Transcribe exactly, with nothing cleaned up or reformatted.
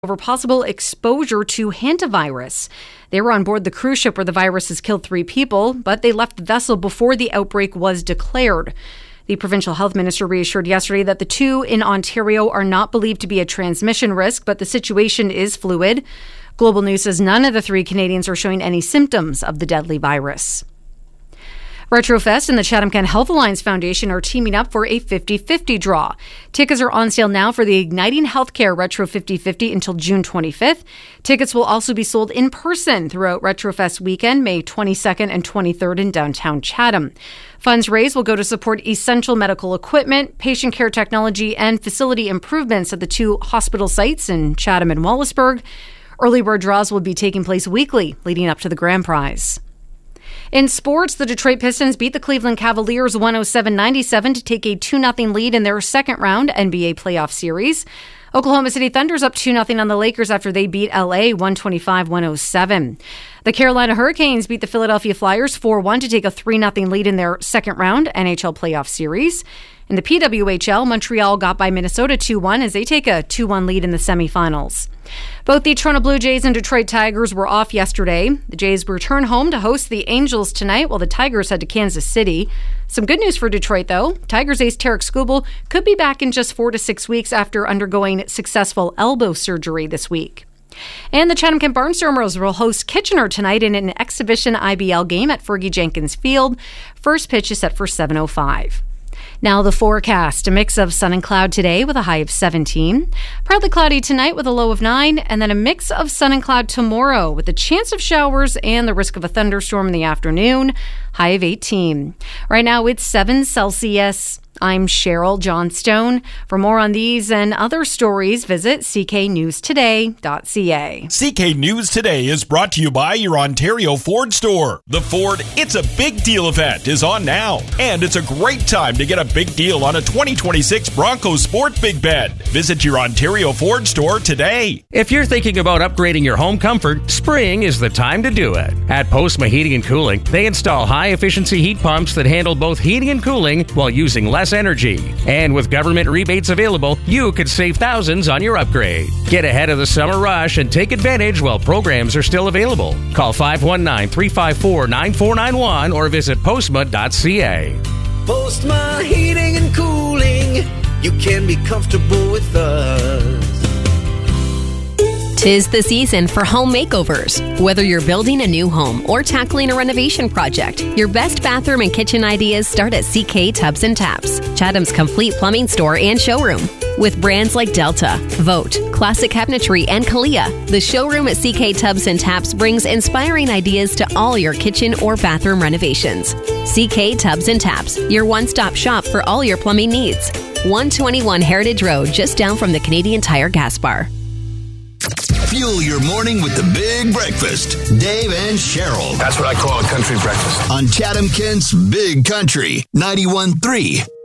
over possible exposure to hantavirus. They were on board the cruise ship where the virus has killed three people, but they left the vessel before the outbreak was declared. The provincial health minister reassured yesterday that the two in Ontario are not believed to be a transmission risk, but the situation is fluid. Global News says none of the three Canadians are showing any symptoms of the deadly virus. Retrofest and the Chatham-Kent Health Alliance Foundation are teaming up for a fifty-fifty draw. Tickets are on sale now for the Igniting Healthcare Retro fifty fifty until June twenty-fifth. Tickets will also be sold in person throughout Retrofest weekend, May twenty-second and twenty-third in downtown Chatham. Funds raised will go to support essential medical equipment, patient care technology, and facility improvements at the two hospital sites in Chatham and Wallaceburg. Early bird draws will be taking place weekly leading up to the grand prize. In sports, the Detroit Pistons beat the Cleveland Cavaliers one oh seven ninety-seven to take a two nothing lead in their second round N B A playoff series. Oklahoma City Thunder's up two nothing on the Lakers after they beat L A one twenty-five to one oh seven. The Carolina Hurricanes beat the Philadelphia Flyers four one to take a three nothing lead in their second round N H L playoff series. In the P W H L, Montreal got by Minnesota two one as they take a two one lead in the semifinals. Both the Toronto Blue Jays and Detroit Tigers were off yesterday. The Jays return home to host the Angels tonight while the Tigers head to Kansas City. Some good news for Detroit, though. Tigers ace Tarek Skubal could be back in just four to six weeks after undergoing successful elbow surgery this week. And the Chatham-Kent Barnstormers will host Kitchener tonight in an exhibition I B L game at Fergie Jenkins Field. First pitch is set for seven oh five. Now the forecast, a mix of sun and cloud today with a high of seventeen. Partly cloudy tonight with a low of nine, and then a mix of sun and cloud tomorrow with a chance of showers and the risk of a thunderstorm in the afternoon, high of eighteen. Right now it's seven Celsius. I'm Cheryl Johnstone. For more on these and other stories, visit c k news today dot c a. C K News Today is brought to you by your Ontario Ford store. The Ford It's a Big Deal event is on now, and it's a great time to get a big deal on a twenty twenty-six Bronco Sport Big Bed. Visit your Ontario Ford store today. If you're thinking about upgrading your home comfort, spring is the time to do it. At Postma Heating and Cooling, they install high-efficiency heat pumps that handle both heating and cooling while using less energy. And with government rebates available, you could save thousands on your upgrade. Get ahead of the summer rush and take advantage while programs are still available. Call five one nine, three five four, nine four nine one or visit postma dot c a. Postma Heating and Cooling, you can be comfortable with us. Tis the season for home makeovers. Whether you're building a new home or tackling a renovation project, your best bathroom and kitchen ideas start at C K Tubs and Taps, Chatham's complete plumbing store and showroom. With brands like Delta, Vote, Classic Cabinetry, and Kalia, the showroom at C K Tubs and Taps brings inspiring ideas to all your kitchen or bathroom renovations. C K Tubs and Taps, your one-stop shop for all your plumbing needs. one twenty-one Heritage Road, just down from the Canadian Tire gas bar. Fuel your morning with the Big Breakfast. Dave and Cheryl. That's what I call a country breakfast. On Chatham-Kent's Big Country, ninety-one point three